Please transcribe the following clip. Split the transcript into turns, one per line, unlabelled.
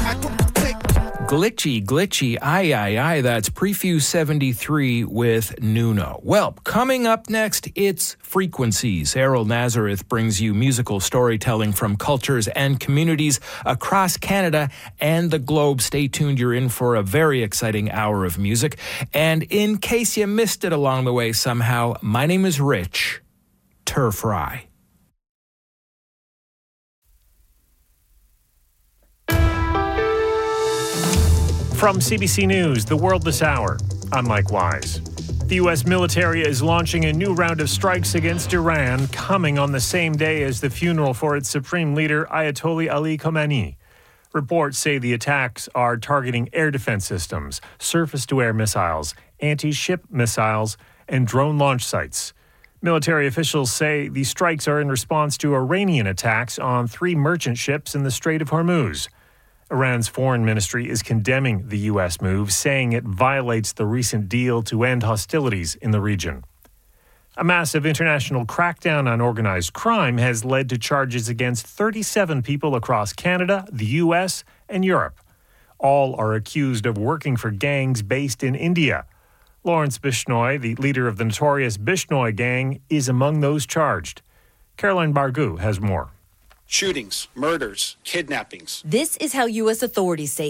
Glitchy, aye, that's Prefuse 73 with Nuno. Well, coming up next, it's Frequencies. Errol Nazareth brings you musical storytelling from cultures and communities across Canada and the globe. Stay tuned, you're in for a very exciting hour of music. And in case you missed it along the way somehow, my name is Rich Turfry.
From CBC News, The World This Hour, I'm Mike Wise. The U.S. military is launching a new round of strikes against Iran, coming on the same day as the funeral for its supreme leader, Ayatollah Ali Khamenei. Reports say the attacks are targeting air defense systems, surface-to-air missiles, anti-ship missiles, and drone launch sites. Military officials say the strikes are in response to Iranian attacks on 3 merchant ships in the Strait of Hormuz. Iran's foreign ministry is condemning the U.S. move, saying it violates the recent deal to end hostilities in the region. A massive international crackdown on organized crime has led to charges against 37 people across Canada, the U.S., and Europe. All are accused of working for gangs based in India. Lawrence Bishnoi, the leader of the notorious Bishnoi gang, is among those charged. Caroline Bargu has more.
Shootings, murders, kidnappings.
This is how U.S. authorities say